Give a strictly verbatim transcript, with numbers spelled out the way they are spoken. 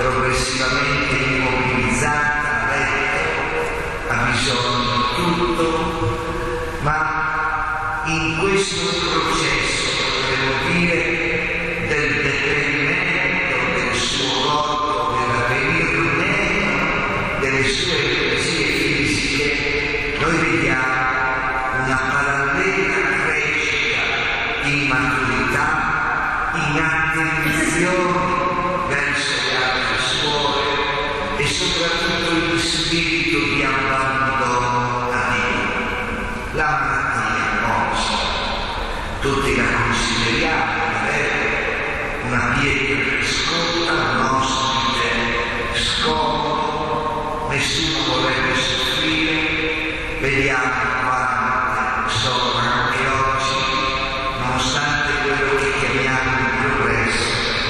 progressivamente immobilizzata, a letto, ha bisogno di tutto, ma in questo processo, devo dire, del deperimento del suo corpo, della venire meno delle sue energie fisiche, noi vediamo una parallela crescita in maturità, in attenzione verso le altre suore e soprattutto in spirito di abbandono a Dio. La malattia nostra, tutti la consideriamo avere una pietra che sconta, un ospite scomodo, nessuno vorrebbe soffrire, vediamo